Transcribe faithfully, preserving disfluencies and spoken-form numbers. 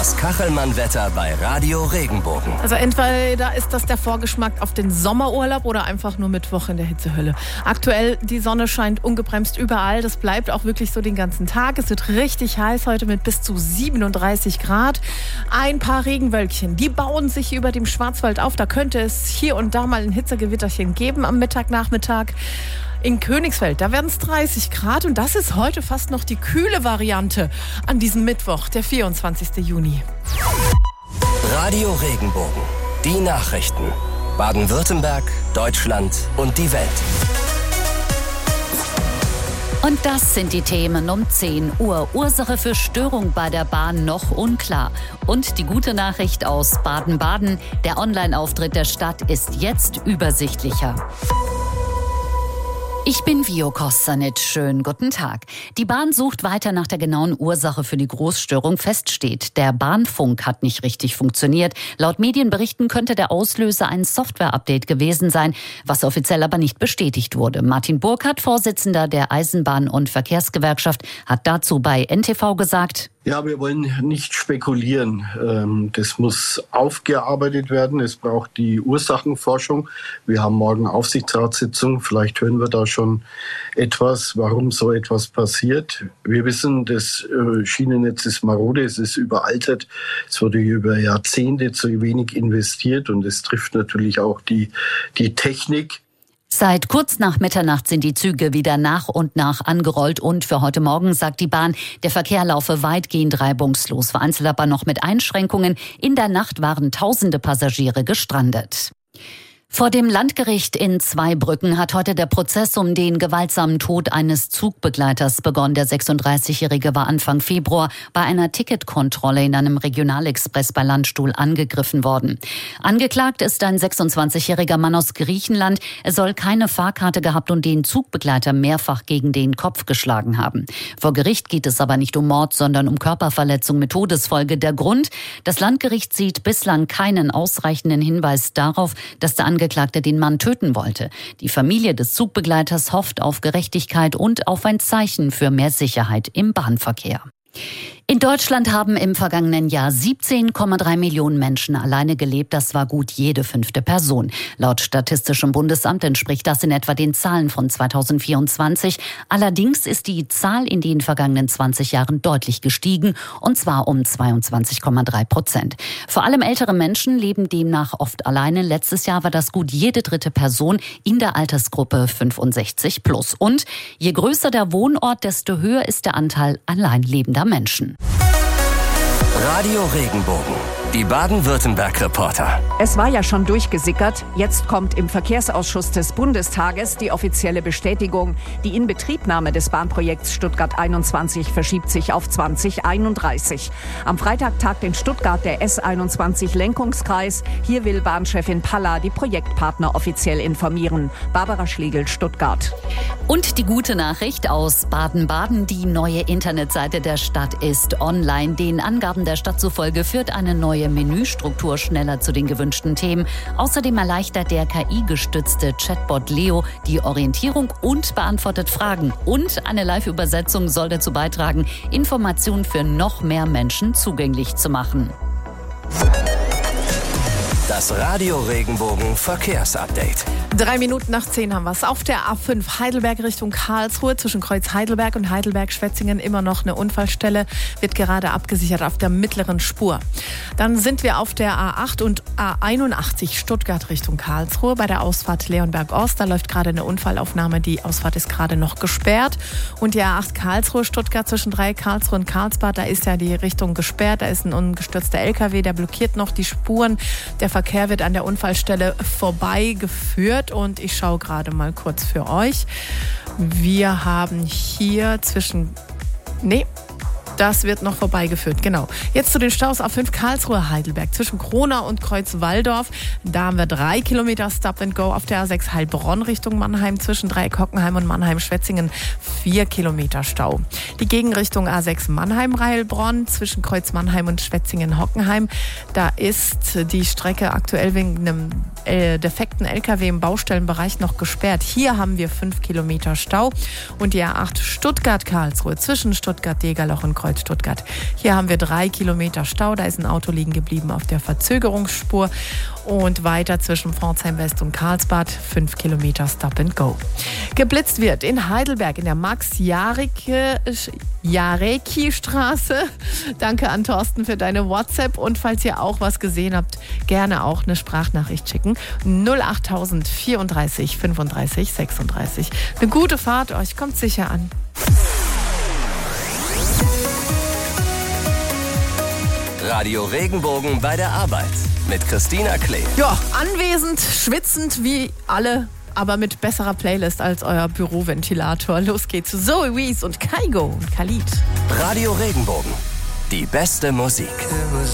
Das Kachelmann-Wetter bei Radio Regenbogen. Also entweder ist das der Vorgeschmack auf den Sommerurlaub oder einfach nur Mittwoch in der Hitzehölle. Aktuell, die Sonne scheint ungebremst überall. Das bleibt auch wirklich so den ganzen Tag. Es wird richtig heiß heute mit bis zu siebenunddreißig Grad. Ein paar Regenwölkchen, die bauen sich über dem Schwarzwald auf. Da könnte es hier und da mal ein Hitzegewitterchen geben am Mittag, Nachmittag. In Königsfeld, da werden es dreißig Grad und das ist heute fast noch die kühle Variante an diesem Mittwoch, der vierundzwanzigsten Juni. Radio Regenbogen, die Nachrichten. Baden-Württemberg, Deutschland und die Welt. Und das sind die Themen um zehn Uhr. Ursache für Störung bei der Bahn noch unklar. Und die gute Nachricht aus Baden-Baden, der Online-Auftritt der Stadt ist jetzt übersichtlicher. Ich bin Vio Kostanic. Schönen guten Tag. Die Bahn sucht weiter nach der genauen Ursache für die Großstörung. Fest steht, der Bahnfunk hat nicht richtig funktioniert. Laut Medienberichten könnte der Auslöser ein Software-Update gewesen sein, was offiziell aber nicht bestätigt wurde. Martin Burkhardt, Vorsitzender der Eisenbahn- und Verkehrsgewerkschaft, hat dazu bei N T V gesagt: Ja, wir wollen nicht spekulieren. Das muss aufgearbeitet werden. Es braucht die Ursachenforschung. Wir haben morgen Aufsichtsratssitzung. Vielleicht hören wir da schon etwas, warum so etwas passiert. Wir wissen, das Schienennetz ist marode, es ist überaltert. Es wurde über Jahrzehnte zu wenig investiert und es trifft natürlich auch die, die Technik. Seit kurz nach Mitternacht sind die Züge wieder nach und nach angerollt und für heute Morgen sagt die Bahn, der Verkehr laufe weitgehend reibungslos, vereinzelt aber noch mit Einschränkungen. In der Nacht waren tausende Passagiere gestrandet. Vor dem Landgericht in Zweibrücken hat heute der Prozess um den gewaltsamen Tod eines Zugbegleiters begonnen. Der sechsunddreißigjährige war Anfang Februar bei einer Ticketkontrolle in einem Regionalexpress bei Landstuhl angegriffen worden. Angeklagt ist ein sechsundzwanzigjähriger Mann aus Griechenland. Er soll keine Fahrkarte gehabt und den Zugbegleiter mehrfach gegen den Kopf geschlagen haben. Vor Gericht geht es aber nicht um Mord, sondern um Körperverletzung mit Todesfolge. Der Grund: Das Landgericht sieht bislang keinen ausreichenden Hinweis darauf, dass der Angeklagte den Mann töten wollte. Die Familie des Zugbegleiters hofft auf Gerechtigkeit und auf ein Zeichen für mehr Sicherheit im Bahnverkehr. In Deutschland haben im vergangenen Jahr siebzehn Komma drei Millionen Menschen alleine gelebt. Das war gut jede fünfte Person. Laut Statistischem Bundesamt entspricht das in etwa den Zahlen von zweitausendvierundzwanzig. Allerdings ist die Zahl in den vergangenen zwanzig Jahren deutlich gestiegen, und zwar um zweiundzwanzig Komma drei Prozent. Vor allem ältere Menschen leben demnach oft alleine. Letztes Jahr war das gut jede dritte Person in der Altersgruppe fünfundsechzig plus. Und je größer der Wohnort, desto höher ist der Anteil allein lebender Menschen. Radio Regenbogen, die Baden-Württemberg-Reporter. Es war ja schon durchgesickert. Jetzt kommt im Verkehrsausschuss des Bundestages die offizielle Bestätigung. Die Inbetriebnahme des Bahnprojekts Stuttgart einundzwanzig verschiebt sich auf zwanzig einunddreißig. Am Freitag tagt in Stuttgart der S einundzwanzig Lenkungskreis. Hier will Bahnchefin Palla die Projektpartner offiziell informieren. Barbara Schlegel, Stuttgart. Und die gute Nachricht aus Baden-Baden: Die neue Internetseite der Stadt ist online. Den Angaben der Stadt zufolge führt eine neue Menüstruktur schneller zu den gewünschten Themen. Außerdem erleichtert der K I-gestützte Chatbot Leo die Orientierung und beantwortet Fragen. Und eine Live-Übersetzung soll dazu beitragen, Informationen für noch mehr Menschen zugänglich zu machen. Das Radio Regenbogen Verkehrsupdate. Drei Minuten nach zehn haben wir es. Auf der A fünf Heidelberg Richtung Karlsruhe zwischen Kreuz Heidelberg und Heidelberg-Schwetzingen immer noch eine Unfallstelle. Wird gerade abgesichert auf der mittleren Spur. Dann sind wir auf der A acht und A einundachtzig Stuttgart Richtung Karlsruhe bei der Ausfahrt Leonberg-Ost. Da läuft gerade eine Unfallaufnahme. Die Ausfahrt ist gerade noch gesperrt. Und die A acht Karlsruhe-Stuttgart zwischen drei Karlsruhe und Karlsbad, da ist ja die Richtung gesperrt. Da ist ein ungestürzter L K W, der blockiert noch die Spuren. Der Verkehr wird an der Unfallstelle vorbeigeführt und ich schaue gerade mal kurz für euch. Wir haben hier zwischen... Nee, das wird noch vorbeigeführt, genau. Jetzt zu den Staus A fünf Karlsruhe-Heidelberg zwischen Kronau und Kreuz-Walldorf. Da haben wir drei Kilometer Stop and Go. Auf der A sechs Heilbronn Richtung Mannheim zwischen Dreieck-Hockenheim und Mannheim-Schwetzingen vier Kilometer Stau. Die Gegenrichtung A sechs Mannheim-Heilbronn zwischen Kreuz Mannheim und Schwetzingen-Hockenheim. Da ist die Strecke aktuell wegen einem äh, defekten L K W im Baustellenbereich noch gesperrt. Hier haben wir fünf Kilometer Stau. Und die A acht Stuttgart-Karlsruhe zwischen Stuttgart-Degerloch und Kreuz-Stuttgart. Hier haben wir drei Kilometer Stau. Da ist ein Auto liegen geblieben auf der Verzögerungsspur. Und weiter zwischen Pforzheim West und Karlsbad fünf Kilometer Stop and Go. Geblitzt wird in Heidelberg in der Max-Jarecki-Straße. Danke an Thorsten für deine WhatsApp. Und falls ihr auch was gesehen habt, gerne auch eine Sprachnachricht schicken. null acht vierunddreißig fünfunddreißig sechsunddreißig. Eine gute Fahrt, euch kommt sicher an. Radio Regenbogen bei der Arbeit mit Christina Klee. Ja, anwesend, schwitzend wie alle, aber mit besserer Playlist als euer Büroventilator. Los geht's. Zoe Wees und Kaigo und Khalid. Radio Regenbogen. Die beste Musik.